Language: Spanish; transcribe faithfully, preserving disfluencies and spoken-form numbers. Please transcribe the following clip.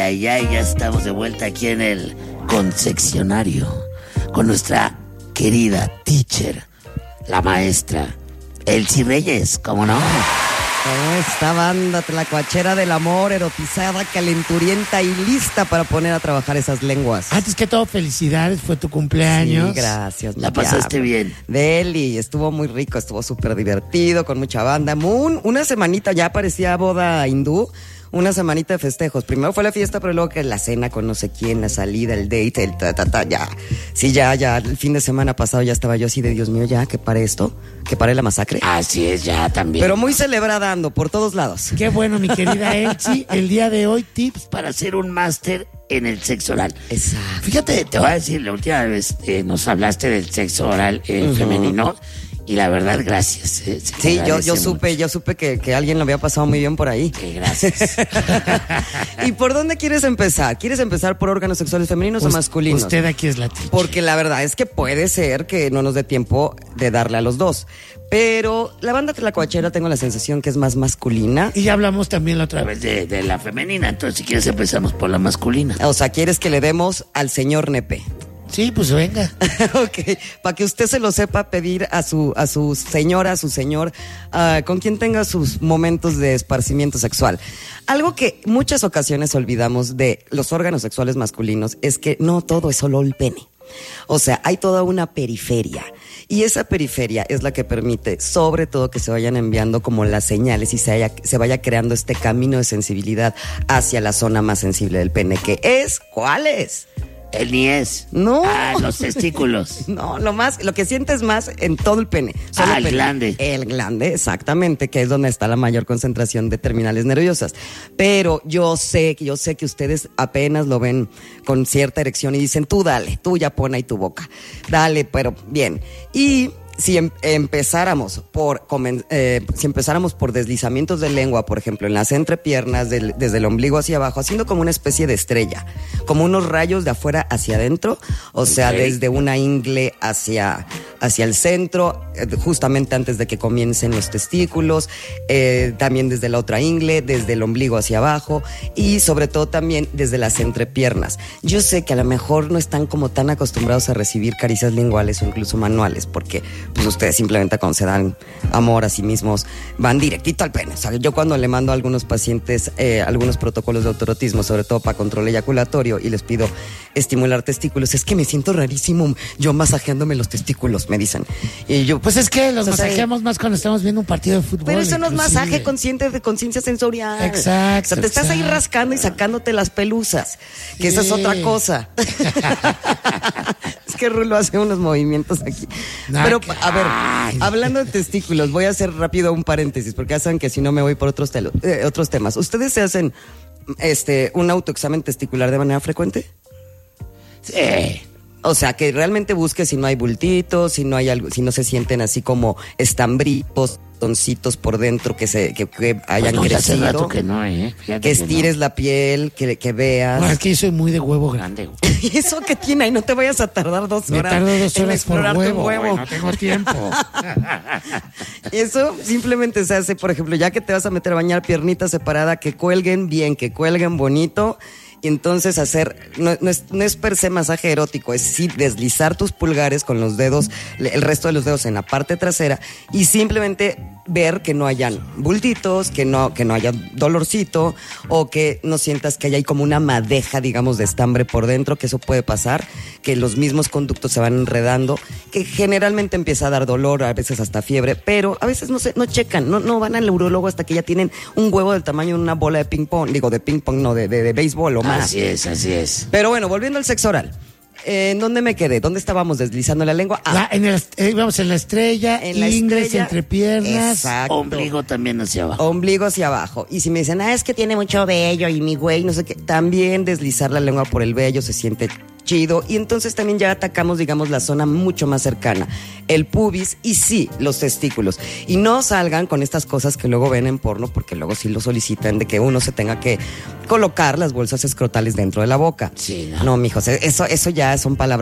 ay, ay, ya estamos de vuelta aquí en el confeccionario con nuestra querida teacher, la maestra Elsie Reyes, ¿cómo no? Esta banda tlacuachera del amor, erotizada, calenturienta y lista para poner a trabajar esas lenguas. Antes que todo, felicidades, fue tu cumpleaños. Sí, gracias. La pasaste bien. Deli, estuvo muy rico, estuvo súper divertido, con mucha banda. Moon, una semanita ya parecía boda hindú. Una semanita de festejos. Primero fue la fiesta, pero luego que la cena con no sé quién, la salida, el date, el ta, ta, ta, ya. Sí, ya, ya, el fin de semana pasado ya estaba yo así de Dios mío, ya, que pare esto, que pare la masacre. Así es, ya también. Pero muy celebrada ando, por todos lados. Qué bueno, mi querida Elsie. El día de hoy, tips para hacer un máster en el sexo oral. Exacto. Fíjate, te voy a decir, la última vez eh, nos hablaste del sexo oral eh, uh-huh. femenino. Y la verdad, gracias. Eh, sí, yo, yo supe, yo supe que, que alguien lo había pasado muy bien por ahí. Sí, gracias. ¿Y por dónde quieres empezar? ¿Quieres empezar por órganos sexuales femeninos Us, o masculinos? Usted aquí es la teacher. Porque la verdad es que puede ser que no nos dé tiempo de darle a los dos. Pero la banda tlacuachera tengo la sensación que es más masculina. Y ya hablamos también la otra vez de, de la femenina. Entonces, si quieres, empezamos por la masculina. O sea, ¿quieres que le demos al señor nepe? Sí, pues venga. Ok, para que usted se lo sepa pedir a su a su señora, a su señor, uh, con quien tenga sus momentos de esparcimiento sexual. Algo que muchas ocasiones olvidamos de los órganos sexuales masculinos es que no todo es solo el pene. O sea, hay toda una periferia. Y esa periferia es la que permite, sobre todo, que se vayan enviando como las señales y se, haya, se vaya creando este camino de sensibilidad hacia la zona más sensible del pene, que es, ¿cuál es? El niés. No. Ah, los testículos. No, lo más, lo que sientes más en todo el pene. Ah, el pene. glande. El glande, exactamente, que es donde está la mayor concentración de terminales nerviosas. Pero yo sé, yo sé que ustedes apenas lo ven con cierta erección y dicen, tú dale, tú ya pon ahí tu boca. Dale, pero bien. Y si em- empezáramos por eh, si empezáramos por deslizamientos de lengua, por ejemplo, en las entrepiernas, del, desde el ombligo hacia abajo, haciendo como una especie de estrella, como unos rayos de afuera hacia adentro, o okay. sea, desde una ingle hacia, hacia el centro, eh, justamente antes de que comiencen los testículos, eh, también desde la otra ingle, desde el ombligo hacia abajo y sobre todo también desde las entrepiernas. Yo sé que a lo mejor no están como tan acostumbrados a recibir caricias linguales o incluso manuales, porque pues ustedes simplemente cuando se dan amor a sí mismos van directito al pene. O sea, yo cuando le mando a algunos pacientes eh, algunos protocolos de autoerotismo, sobre todo para control eyaculatorio, y les pido estimular testículos, es que me siento rarísimo yo masajeándome los testículos, me dicen. Y yo, pues es que los o sea, masajeamos más cuando estamos viendo un partido de fútbol. Pero eso no es inclusive. Masaje consciente de conciencia sensorial. Exacto. O sea, te estás exacto. ahí rascando y sacándote las pelusas, que sí. esa es otra cosa. Es que Rulo hace unos movimientos aquí. No, pero, a ver, hablando de testículos, voy a hacer rápido un paréntesis, porque ya saben que si no me voy por otros, telo, eh, otros temas. ¿Ustedes se hacen este un autoexamen testicular de manera frecuente? Sí. O sea, que realmente busque si no hay bultitos, si no hay algo, si no se sienten así como estambritos, toncitos por dentro que se que, que hayan pues no, crecido. Hace rato que no, ¿eh? Fíjate que estires que no. la piel, que, que veas. Bueno, es que yo soy muy de huevo grande. ¿Y eso qué tiene? Ahí no te vayas a tardar dos horas. Me tardo dos horas por huevo. huevo. Güey, no tengo tiempo. Eso simplemente se hace, por ejemplo, ya que te vas a meter a bañar, piernita separada, que cuelguen bien, que cuelguen bonito. Y entonces hacer, no, no, es, no es per se masaje erótico, es sí deslizar tus pulgares con los dedos, el resto de los dedos en la parte trasera y simplemente ver que no hayan bultitos, que no, que no haya dolorcito o que no sientas que haya ahí como una madeja, digamos, de estambre por dentro, que eso puede pasar, que los mismos conductos se van enredando, que generalmente empieza a dar dolor, a veces hasta fiebre, pero a veces no se, no checan, no, no van al neurólogo hasta que ya tienen un huevo del tamaño de una bola de ping pong, digo de ping pong, no, de, de, de béisbol o más. Así es, así es. Pero bueno, volviendo al sexo oral. Eh, ¿En dónde me quedé? ¿Dónde estábamos deslizando la lengua? Ah, la, en el, eh, vamos en la estrella, en la ingles, estrella, entre piernas. Exacto. Ombligo también hacia abajo. Ombligo hacia abajo. Y si me dicen, ah, es que tiene mucho vello y mi güey, no sé qué, también deslizar la lengua por el vello se siente chido. Y entonces también ya atacamos, digamos, la zona mucho más cercana, el pubis y sí, los testículos. Y no salgan con estas cosas que luego ven en porno, porque luego sí lo solicitan de que uno se tenga que colocar las bolsas escrotales dentro de la boca. Sí, no. No, mijos, eso, eso ya son palabras